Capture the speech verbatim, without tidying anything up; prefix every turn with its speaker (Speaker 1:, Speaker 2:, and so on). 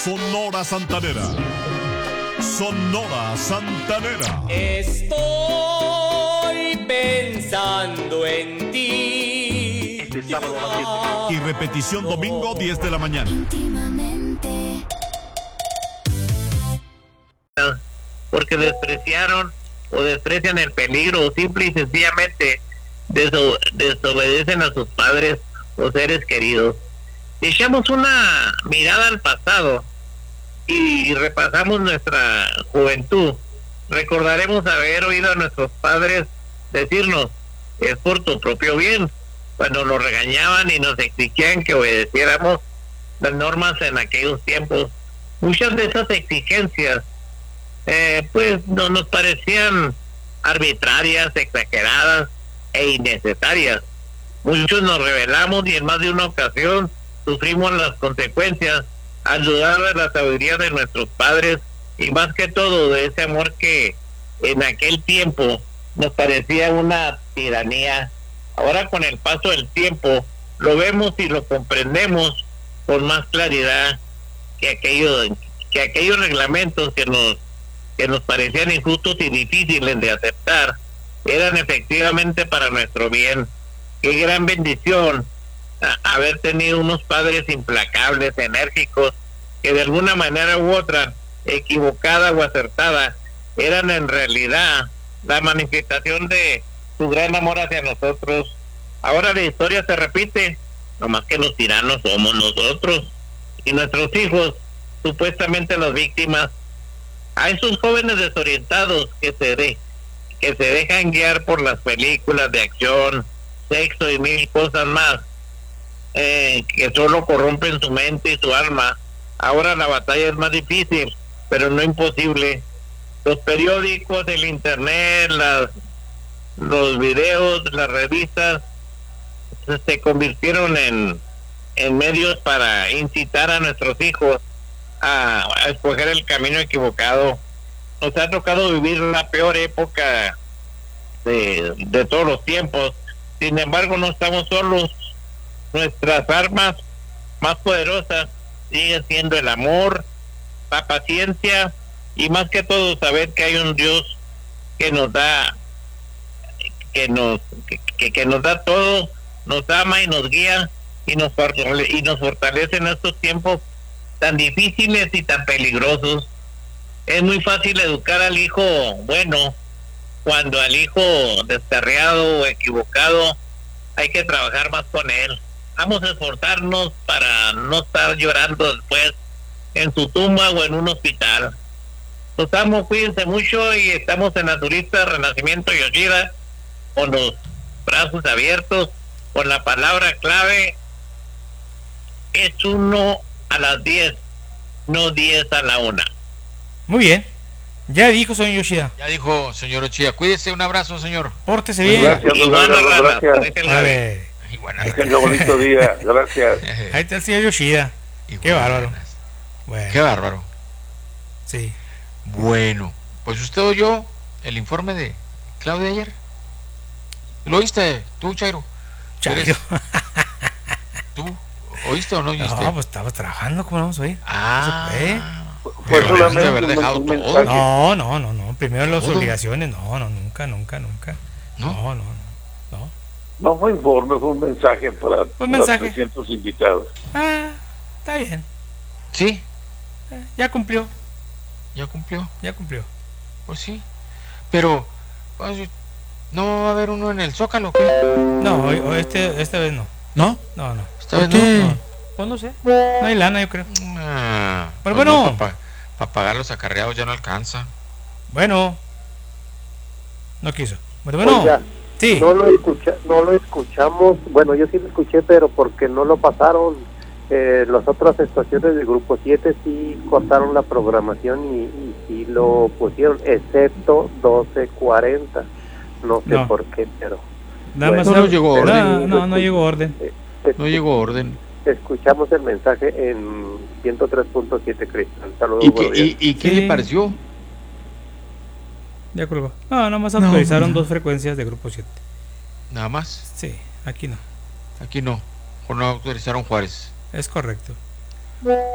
Speaker 1: Sonora Santanera. Sonora Santanera.
Speaker 2: Estoy pensando en ti.
Speaker 1: Y repetición domingo diez de la mañana.
Speaker 3: Porque despreciaron o desprecian el peligro o simple y sencillamente deso- desobedecen a sus padres o seres queridos. Echamos una mirada al pasado y repasamos nuestra juventud. Recordaremos haber oído a nuestros padres decirnos: es por tu propio bien, cuando nos regañaban y nos exigían que obedeciéramos las normas en aquellos tiempos. Muchas de esas exigencias eh, pues no nos parecían arbitrarias, exageradas e innecesarias. Muchos nos rebelamos y en más de una ocasión sufrimos las consecuencias al dudar de la sabiduría de nuestros padres y más que todo de ese amor que en aquel tiempo nos parecía una tiranía. Ahora, con el paso del tiempo, lo vemos y lo comprendemos con más claridad que aquellos que aquellos reglamentos que nos que nos parecían injustos y difíciles de aceptar eran efectivamente para nuestro bien. Qué gran bendición a haber tenido unos padres implacables, enérgicos, que de alguna manera u otra, equivocada o acertada, eran en realidad la manifestación de su gran amor hacia nosotros. Ahora la historia se repite, nomás que los tiranos somos nosotros y nuestros hijos, supuestamente las víctimas. A esos jóvenes desorientados que se de, que se dejan guiar por las películas de acción, sexo y mil cosas más, Eh, que solo corrompen su mente y su alma. Ahora la batalla es más difícil, pero no imposible. Los periódicos, el internet, las, los videos, las revistas se convirtieron en, en medios para incitar a nuestros hijos a, a escoger el camino equivocado. Nos ha tocado vivir la peor época de, de todos los tiempos. Sin embargo, no estamos solos. Nuestras armas más poderosas siguen siendo el amor, la paciencia y más que todo saber que hay un Dios que nos da que nos que, que nos da todo, nos ama y nos guía y nos fortalece, y nos fortalece en estos tiempos tan difíciles y tan peligrosos. Es muy fácil educar al hijo bueno, cuando al hijo descarriado o equivocado hay que trabajar más con él. Vamos a esforzarnos para no estar llorando después en su tumba o en un hospital. Los amo, cuídense mucho y estamos en Naturista Renacimiento Yoshida con los brazos abiertos, con la palabra clave: es uno a las diez, no diez a la una.
Speaker 4: Muy bien. Ya dijo, señor Yoshida.
Speaker 5: Ya dijo, señor Yoshida. Cuídese, un abrazo, señor.
Speaker 4: Pórtese bien.
Speaker 6: Gracias, don Eduardo, gracias.
Speaker 4: Vale.
Speaker 5: Y buenas
Speaker 6: Que tenga bonito día, gracias.
Speaker 4: Ahí está el señor Yoshida.
Speaker 5: Y
Speaker 4: Qué
Speaker 5: buenas.
Speaker 4: bárbaro. Bueno,
Speaker 5: Qué bárbaro.
Speaker 4: sí.
Speaker 5: Bueno, pues usted oyó el informe de Claudia ayer. ¿Lo oíste tú, Chairo?
Speaker 4: Chairo.
Speaker 5: ¿Tú oíste o no oíste?
Speaker 4: No, pues estaba trabajando, ¿cómo no vamos a oír?
Speaker 5: Ah,
Speaker 4: ¿No se puede?
Speaker 6: Fue
Speaker 5: pero
Speaker 6: solamente
Speaker 5: debes de haber
Speaker 6: un-
Speaker 5: dejado
Speaker 6: un
Speaker 5: todo.
Speaker 6: mensaje.
Speaker 4: No, no, no, no. Primero las
Speaker 5: ¿Todo?
Speaker 4: obligaciones. No, no, nunca, nunca, nunca.
Speaker 5: ¿No?
Speaker 4: No, no, no. no.
Speaker 6: No fue informe, fue un mensaje para
Speaker 4: Un mensaje.
Speaker 6: los trescientos invitados.
Speaker 4: Ah, está bien.
Speaker 5: Sí,
Speaker 4: Eh, Ya cumplió,
Speaker 5: ya cumplió.
Speaker 4: ya cumplió.
Speaker 5: Pues sí. Pero, pues, ¿no va a haber uno en el Zócalo? ¿Qué?
Speaker 4: No, hoy- hoy este, esta vez no.
Speaker 5: ¿No?
Speaker 4: No, no.
Speaker 5: ¿Esta vez
Speaker 4: No,
Speaker 5: no?
Speaker 4: no. Pues no sé. No hay lana, yo creo.
Speaker 5: Ah,
Speaker 4: Pero
Speaker 5: pues
Speaker 4: bueno.
Speaker 5: no, Para pagar los acarreados ya no alcanza.
Speaker 4: Bueno. No quiso. Bueno, bueno.
Speaker 7: Oiga,
Speaker 4: Sí.
Speaker 7: no lo escucha, no lo escuchamos. Bueno, yo sí lo escuché, pero porque no lo pasaron. Eh, las otras estaciones del Grupo siete sí cortaron la programación y, y sí lo pusieron, excepto doce cuarenta. No sé
Speaker 4: No.
Speaker 7: por qué, pero
Speaker 4: Nada más
Speaker 5: No, no llegó
Speaker 4: no,
Speaker 5: orden.
Speaker 4: no, no llegó orden.
Speaker 7: eh,
Speaker 5: No llegó orden.
Speaker 7: escuchamos el mensaje en ciento tres punto siete Cristal. Saludos.
Speaker 5: ¿Y qué,
Speaker 7: buenos días.
Speaker 5: y, y qué
Speaker 4: Sí.
Speaker 5: le pareció?
Speaker 4: Ya colgó. No, nada más autorizaron dos frecuencias de grupo siete.
Speaker 5: Nada más.
Speaker 4: Sí, aquí no.
Speaker 5: Aquí no. O no autorizaron Juárez.
Speaker 4: Es correcto.